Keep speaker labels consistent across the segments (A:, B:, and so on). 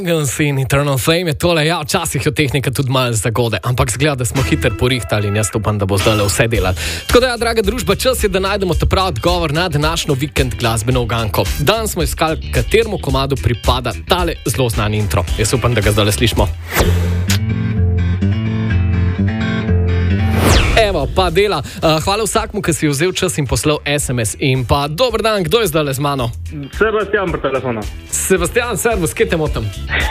A: Dragons in Eternal Flame je tole, ja, včasih jo tehnika tudi malo zagode, ampak zgleda, da smo hiter porihtali in jaz upam, da bo zdaj vse delali. Tako da, ja, draga družba, čas je, da najdemo ta prav odgovor na današnjo vikend glasbeno uganko. Dan smo iskali, kateremu komadu pripada tale zelo znani intro. Jaz upam, da ga zdaj slišimo. Evo, pa dela. Hvala vsakmu, ki si je vzel čas in poslal SMS. In pa dober dan, kdo je zdaj z mano?
B: Sebastian pri telefonu.
A: Sebastian, servus, kje te motim?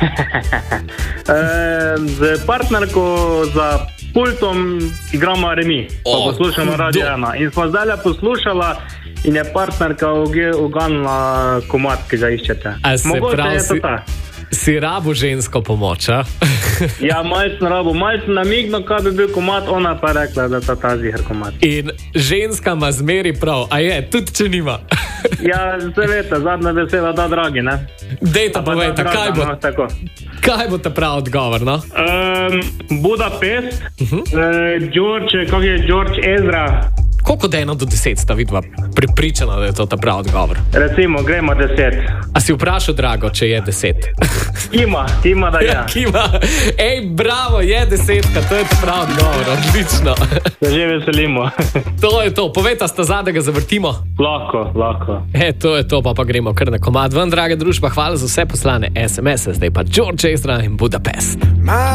B: Z partnerko za pultom igramo remi. Poslušamo Radio 1. In smo zdaj poslušala in je partnerka uganila komad, ki ga iščete. Mogoče je to ta.
A: Si rabo žensko pomoč, a?
B: Ja, malo sem namignil, kaj bi bil komad, ona pa rekla, da je ta ziher komad.
A: In ženska ima zmeri prav, a je, tudi če nima.
B: Ja, se veste, zadnja beseda da dragi, ne?
A: Dejta povejte, kaj bo ta prav odgovor, no?
B: Budapest, kak je George Ezra.
A: Koliko da 1 do 10 sta vidva pripričana, da je to ta prav odgovor?
B: Recimo, gremo 10.
A: A si vprašal, Drago, če je 10?
B: Kima, da je.
A: Ja, kima. Ej, bravo, je 10, to je ta prav odgovor, odlično.
B: Se že veselimo.
A: To je to, povejta sta zadaj, ga zavrtimo.
B: Lahko.
A: To je to, pa gremo kar na komad ven, draga družba, hvala za vse poslane SMS-e, zdaj pa George Ezra in Budapest.